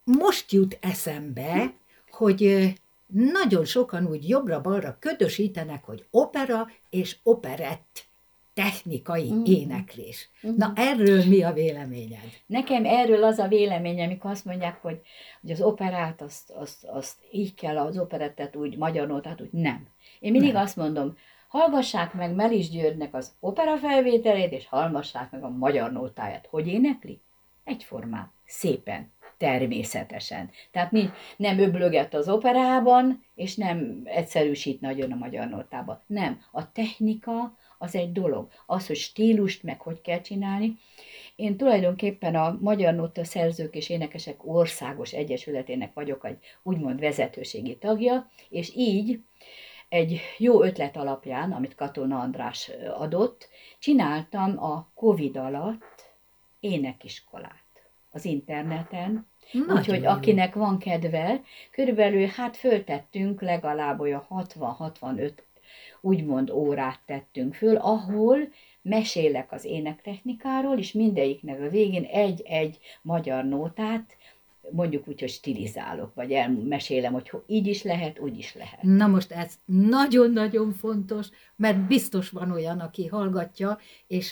most jut eszembe, hogy nagyon sokan úgy jobbra-balra ködösítenek, hogy opera és operett technikai éneklés. Na, erről mi a véleményed? Nekem erről az a véleményem, amikor azt mondják, hogy az operát, azt így kell, az operettet úgy, magyar nótát úgy, nem. Én mindig azt mondom, hallgassák meg Melis Györgynek az opera felvételét, és hallgassák meg a magyar nótáját. Hogy énekli? Egyformán, szépen, természetesen. Tehát nem öblöget az operában, és nem egyszerűsít nagyon a magyar nótában. Nem, a technika az egy dolog. Az, hogy stílust meg hogy kell csinálni. Én tulajdonképpen a Magyar Nóta Szerzők és Énekesek Országos Egyesületének vagyok egy úgymond vezetőségi tagja, és így egy jó ötlet alapján, amit Katona András adott, csináltam a Covid alatt énekiskolát az interneten, úgyhogy akinek van kedve, körülbelül föltettünk legalább olyan 60-65 úgymond órát tettünk föl, ahol mesélek az énektechnikáról, és mindegyiknek a végén egy-egy magyar nótát, mondjuk úgy, hogy stilizálok, vagy elmesélem, hogy így is lehet, úgy is lehet. Na most ez nagyon-nagyon fontos, mert biztos van olyan, aki hallgatja, és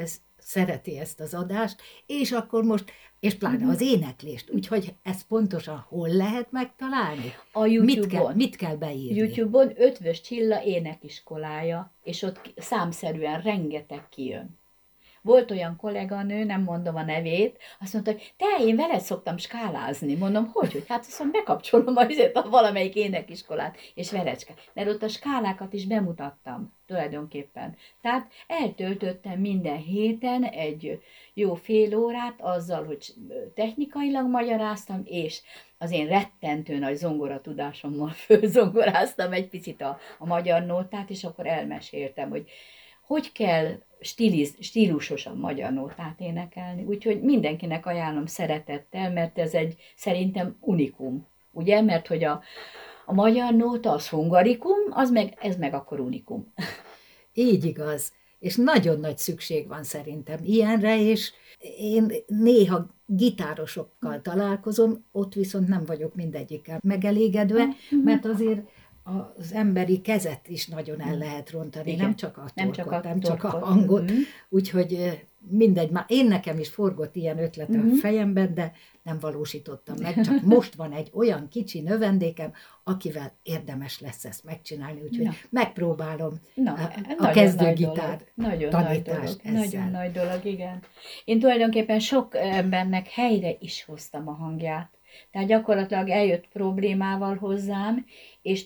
szereti ezt az adást, és akkor most, és pláne az éneklést, úgyhogy ezt pontosan hol lehet megtalálni? A YouTube-on. Mit kell beírni? YouTube-on Ötvös Csilla énekiskolája, és ott számszerűen rengeteg kijön. Volt olyan kolléganő, nem mondom a nevét, azt mondta, hogy én veled szoktam skálázni. Mondom, hogy? Hát azt mondom, bekapcsolom a valamelyik énekiskolát, és velecske. Mert ott a skálákat is bemutattam tulajdonképpen. Tehát eltöltöttem minden héten egy jó fél órát azzal, hogy technikailag magyaráztam, és az én rettentő nagy zongoratudásommal fölzongoráztam egy picit a magyar nótát, és akkor elmeséltem, hogy kell stílusosan magyar nótát énekelni. Úgyhogy mindenkinek ajánlom szeretettel, mert ez egy szerintem unikum. Ugye? Mert hogy a magyar nóta az hungarikum, ez meg akkor unikum. Így igaz. És nagyon nagy szükség van szerintem ilyenre, és én néha gitárosokkal találkozom, ott viszont nem vagyok mindegyikkel megelégedve, mert azért az emberi kezet is nagyon el lehet rontani, igen. Nem csak a torkot, nem csak a hangot, úgyhogy mindegy, már nekem is forgott ilyen ötlet a fejemben, de nem valósítottam meg, csak most van egy olyan kicsi növendékem, akivel érdemes lesz ezt megcsinálni, úgyhogy megpróbálom a kezdőgitár tanítást ezzel. Nagyon nagy dolog, igen. Én tulajdonképpen sok embernek helyre is hoztam a hangját. Tehát gyakorlatilag eljött problémával hozzám, és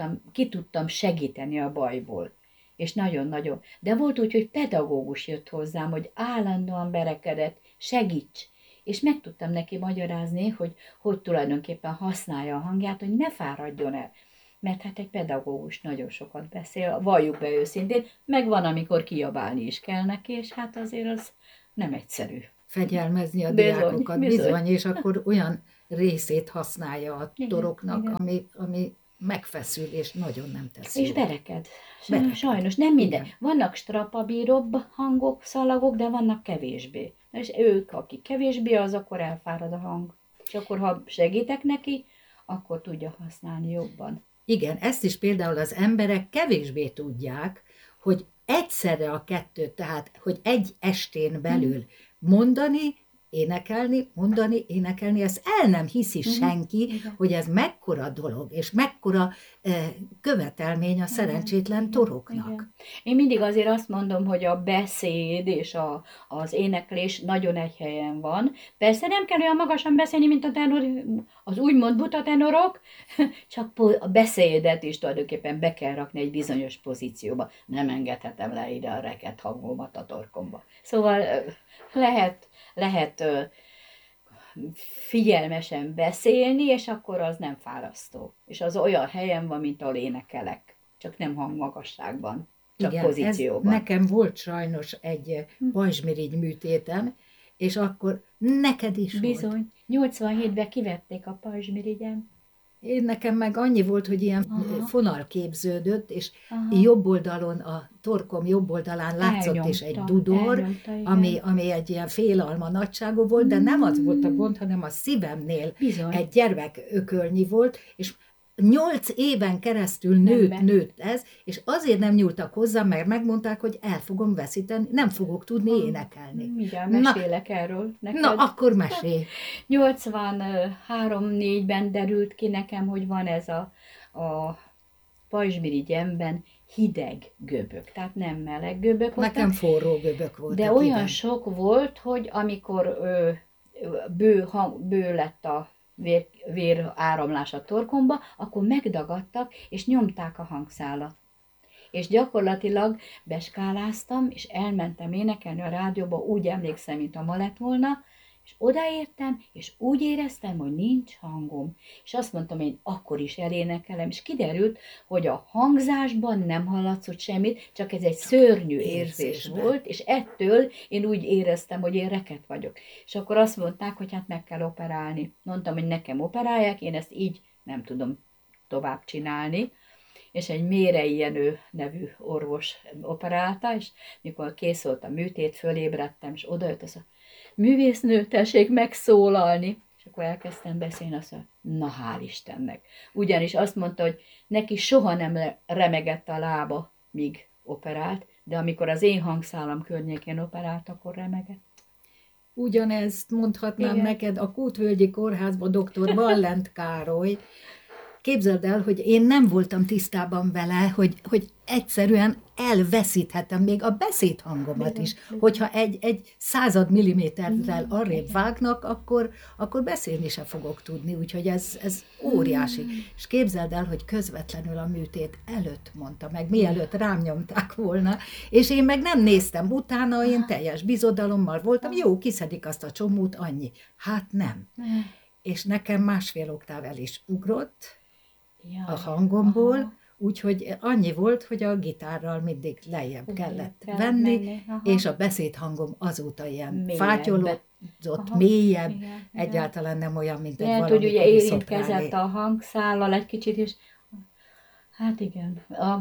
ki tudtam segíteni a bajból. És nagyon-nagyon. De volt úgy, hogy pedagógus jött hozzám, hogy állandóan berekedett, segíts. És meg tudtam neki magyarázni, hogy tulajdonképpen használja a hangját, hogy ne fáradjon el. Mert hát egy pedagógus nagyon sokat beszél, valljuk be őszintén, meg van, amikor kiabálni is kell neki, és hát azért az nem egyszerű. Fegyelmezni a diákokat, bizony, és akkor olyan részét használja a toroknak, ami megfeszül, és nagyon nem teszi. És bereked. Sajnos nem minden. Igen. Vannak strapabíróbb hangok, szalagok, de vannak kevésbé. És ők, akik kevésbé, az akkor elfárad a hang. És akkor, ha segítek neki, akkor tudja használni jobban. Igen, ezt is például az emberek kevésbé tudják, hogy egyszerre a kettőt, tehát, hogy egy estén belül mondani, énekelni, ezt el nem hiszi senki, hogy ez mekkora dolog, és mekkora követelmény a szerencsétlen toroknak. Igen. Én mindig azért azt mondom, hogy a beszéd és az éneklés nagyon egy helyen van. Persze nem kell olyan magasan beszélni, mint az úgymond buta tenorok, csak a beszédet is tulajdonképpen be kell rakni egy bizonyos pozícióba. Nem engedhetem le ide a reket hangomat a torkomba. Szóval lehet figyelmesen beszélni, és akkor az nem fárasztó. És az olyan helyen van, mint ahol énekelek. Csak nem hangmagasságban, csak igen, pozícióban. Nekem volt sajnos egy pajzsmirigy műtétem, és akkor neked is bizony, volt. 87-ben kivették a pajzsmirigyem. Én nekem meg annyi volt, hogy ilyen fonal képződött, és jobb oldalon, a torkom jobb oldalán látszott is egy dudor, ami egy ilyen félalma nagyságú volt, de nem az volt a gond, hanem a szívemnél egy gyermekökölnyi volt, és 8 éven keresztül nőtt ez, és azért nem nyúltak hozzá, mert megmondták, hogy el fogom veszíteni, nem fogok tudni énekelni. Mindjárt mesélek erről neked. Na, akkor mesélj. 83-4-ben derült ki nekem, hogy van ez a pajzsmirigyemben hideg göbök, tehát nem meleg göbök voltak. Nekem forró göbök voltak. De olyan sok volt, hogy amikor bő lett a vér áramlás a torkomba, akkor megdagadtak, és nyomták a hangszálat. És gyakorlatilag beskáláztam, és elmentem énekelni a rádióba, úgy emlékszem, mint a ma lett volna, és odaértem, és úgy éreztem, hogy nincs hangom. És azt mondtam, én akkor is elénekelem, és kiderült, hogy a hangzásban nem hallatszott semmit, csak ez egy szörnyű érzés volt, és ettől én úgy éreztem, hogy én reket vagyok. És akkor azt mondták, hogy hát meg kell operálni. Mondtam, hogy nekem operálják, én ezt így nem tudom tovább csinálni. És egy Mérei Jenő nevű orvos operálta, és mikor kész volt a műtét, fölébredtem, és odajött az a művésznő, tessék megszólalni. És akkor elkezdtem beszélni, azt mondja, na hál' Istennek. Ugyanis azt mondta, hogy neki soha nem remegett a lába, míg operált, de amikor az én hangszálam környékén operált, akkor remegett. Ugyanezt mondhatnám neked a Kútvölgyi Kórházban dr. Ballent Károly. Képzeld el, hogy én nem voltam tisztában vele, hogy egyszerűen elveszíthetem még a beszédhangomat is. Hogyha egy 100 milliméterrel arrébb vágnak, akkor beszélni sem fogok tudni, úgyhogy ez óriási. És képzeld el, hogy közvetlenül a műtét előtt mondta meg, mielőtt rám nyomták volna, és én meg nem néztem utána, én teljes bizodalommal voltam, jó, kiszedik azt a csomót, annyi. Hát nem. És nekem 1,5 oktáv el is ugrott a hangomból, úgyhogy annyi volt, hogy a gitárral mindig lejjebb kellett venni, és a beszédhangom azóta ilyen fátyolódott, mélyebb, egyáltalán nem olyan, mint egy valamikori ugye érintkezett a hangszállal egy kicsit, és hát igen, a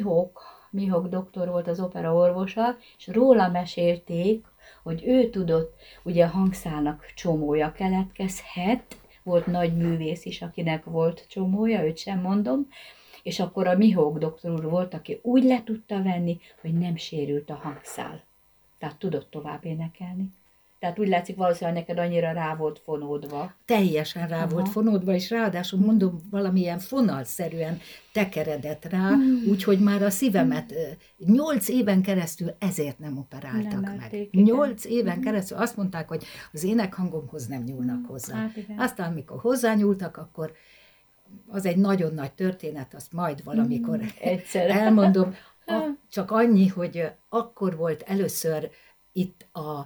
Mihók doktor volt az opera orvosa, és róla mesélték, hogy ő tudott, ugye a hangszálnak csomója keletkezhet, volt nagy művész is, akinek volt csomója, őt sem mondom, és akkor a Mihók doktor úr volt, aki úgy le tudta venni, hogy nem sérült a hangszál. Tehát tudott tovább énekelni. Tehát úgy látszik, valószínűleg neked annyira rá volt fonódva. Teljesen rá volt fonódva, és ráadásul mondom, valamilyen fonalszerűen tekeredett rá, úgyhogy már a szívemet 8 éven keresztül ezért nem operáltak meg. 8 éven keresztül azt mondták, hogy az énekhangomhoz nem nyúlnak hozzá. Hát aztán, amikor hozzányúltak, akkor az egy nagyon nagy történet, azt majd valamikor egyszer elmondom. Csak annyi, hogy akkor volt először itt a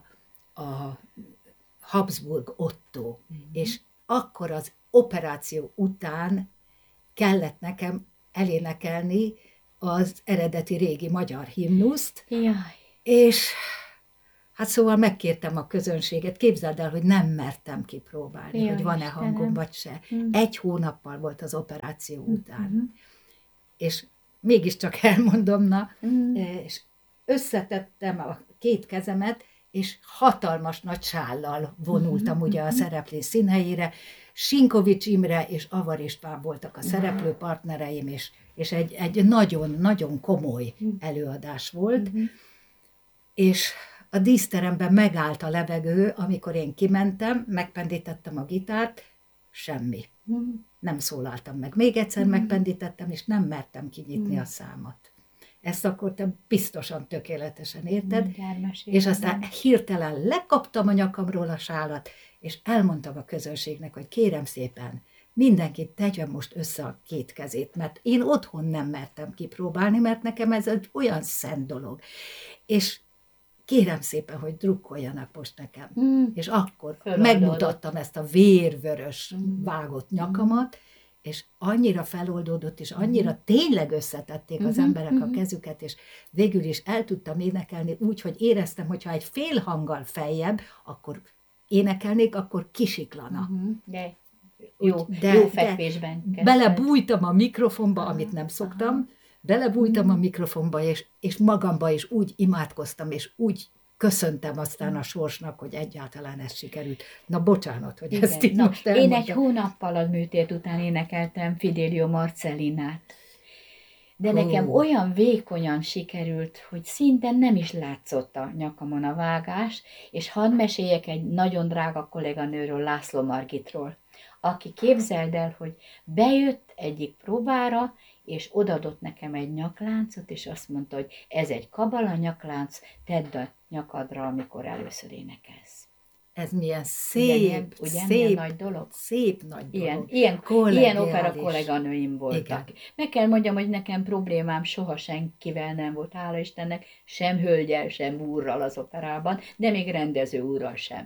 Habsburg Otto, és akkor az operáció után kellett nekem elénekelni az eredeti régi magyar himnuszt, és hát szóval megkértem a közönséget, képzeld el, hogy nem mertem kipróbálni, hogy van-e hangom vagy se. 1 hónappal volt az operáció után. És mégiscsak elmondom, és összetettem a 2 kezemet, és hatalmas nagy sállal vonultam ugye a szereplés színhelyére. Sinkovics Imre és Avar István voltak a szereplő partnereim, és egy nagyon-nagyon komoly előadás volt, és a díszteremben megállt a levegő, amikor én kimentem, megpendítettem a gitárt, semmi. Nem szólaltam meg. Még egyszer megpendítettem, és nem mertem kinyitni a számat. Ezt akkor te biztosan tökéletesen érted, és aztán hirtelen lekaptam a nyakamról a sálat, és elmondtam a közönségnek, hogy kérem szépen, mindenki tegye most össze a 2 kezét, mert én otthon nem mertem kipróbálni, mert nekem ez egy olyan szent dolog. És kérem szépen, hogy drukkoljanak most nekem. És akkor megmutattam ezt a vérvörös vágott nyakamat, és annyira feloldódott, és annyira tényleg összetették az emberek a kezüket, és végül is el tudtam énekelni úgy, hogy éreztem, hogyha egy fél hanggal feljebb, akkor énekelnék, akkor kisiklana. jó fekvésben. Belebújtam a mikrofonba, amit nem szoktam, belebújtam a mikrofonba, és magamba is úgy imádkoztam, és úgy köszöntem aztán a sorsnak, hogy egyáltalán ez sikerült. Na, bocsánat, hogy igen. ezt így most elmondtam. Én egy hónappal a műtét után énekeltem Fidelio Marcellinát. De nekem olyan vékonyan sikerült, hogy szinte nem is látszott a nyakamon a vágás, és hadd meséljek egy nagyon drága kolléganőről, László Margitról, aki, képzeld el, hogy bejött egyik próbára, és odadott nekem egy nyakláncot, és azt mondta, hogy ez egy kabala nyaklánc, tedd a nyakadra, amikor először énekelsz. Ez milyen szép, milyen nagy dolog? Szép nagy dolog. Ilyen opera kolléganőim voltak. Igen. Meg kell mondjam, hogy nekem problémám soha senkivel nem volt, hála Istennek, sem hölgyel, sem úrral az operában, de még rendező úrral sem.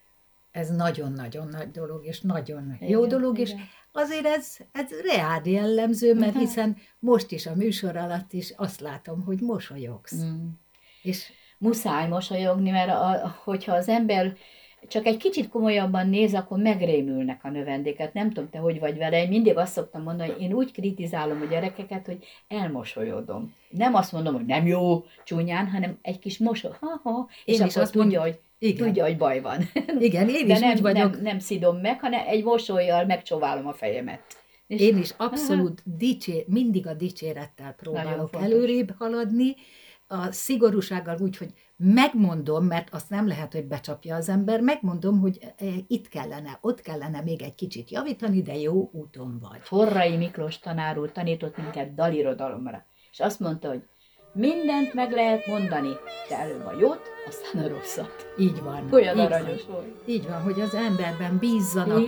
Ez nagyon-nagyon nagy dolog, és nagyon jó dolog, és azért ez reád jellemző, mert hiszen most is a műsor alatt is azt látom, hogy mosolyogsz. És muszáj mosolyogni, mert hogyha az ember csak egy kicsit komolyabban néz, akkor megrémülnek a növendéket. Nem tudom, te hogy vagy vele. Én mindig azt szoktam mondani, hogy én úgy kritizálom a gyerekeket, hogy elmosolyodom. Nem azt mondom, hogy nem jó, csúnyán, hanem egy kis mosoly. És akkor azt tudja, hogy baj van. Igen, én de is nem, úgy vagyok. Nem szidom meg, hanem egy mosollyal megcsóválom a fejemet. És én is abszolút mindig a dicsérettel próbálok előrébb haladni, a szigorúsággal úgy, hogy megmondom, mert azt nem lehet, hogy becsapja az ember, megmondom, hogy itt kellene, ott kellene még egy kicsit javítani, de jó úton vagy. Forrai Miklós tanár úr tanított minket dalirodalomra, és azt mondta, hogy mindent meg lehet mondani, de előbb a jót, aztán a rosszat. Így van. Olyan aranyos volt. Így van, hogy az emberben bízzanak,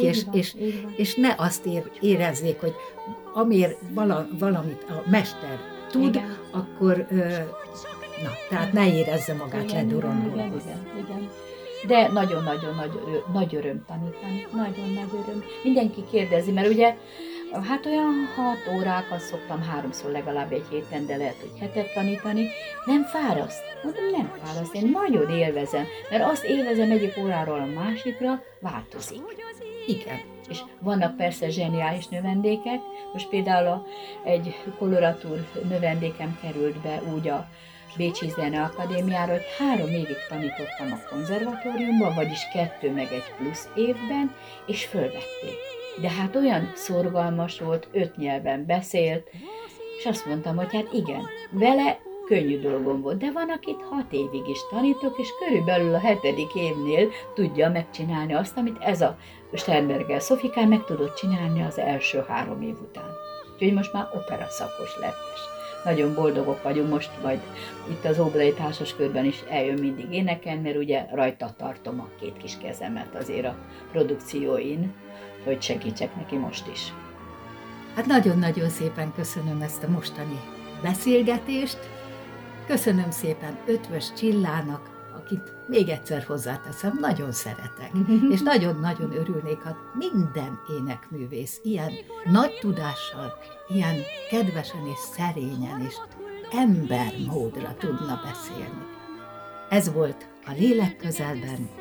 és ne azt érezzék, hogy amért valamit a mester tud, akkor tehát ne érezze magát ledurangolva. Igen. De nagyon-nagyon nagy öröm tanítani, nagyon nagy öröm. Mindenki kérdezi, mert ugye hát olyan 6 órákat szoktam 3-szor legalább egy héten, de lehet, hogy hetet tanítani. Nem fáraszt? Mondom, nem fáraszt, én nagyon élvezem, mert azt élvezem egyik óráról a másikra, változik. Igen. És vannak persze zseniális növendékek, most például egy koloratúr növendékem került be úgy a Bécsi Zeneakadémiára, hogy 3 évig tanítottam a konzervatóriumban, vagyis 2 meg 1 plusz évben, és fölvették. De hát olyan szorgalmas volt, 5 nyelven beszélt, és azt mondtam, hogy hát igen, vele könnyű dolgom volt, de van, akit 6 évig is tanítok, és körülbelül a 7. évnél tudja megcsinálni azt, amit ez a Sternberger Szofikán meg tudott csinálni az első 3 év után. Úgyhogy most már opera szakos lett, és nagyon boldogok vagyunk most, majd itt az Óbudai Társaskörben is eljön mindig énekelni, mert ugye rajta tartom a 2 kis kezemet azért a produkcióin, hogy segítsek neki most is. Hát nagyon-nagyon szépen köszönöm ezt a mostani beszélgetést. Köszönöm szépen Ötvös Csillának, akit még egyszer hozzáteszem, nagyon szeretek. És nagyon-nagyon örülnék, ha minden énekművész ilyen nagy tudással, ilyen kedvesen és szerényen és embermódra tudna beszélni. Ez volt a Lélek közelben